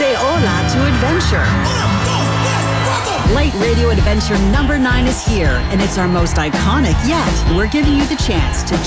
Say hola to adventure. Light Radio Adventure number 9 is here, and it's our most iconic yet. We're giving you the chance to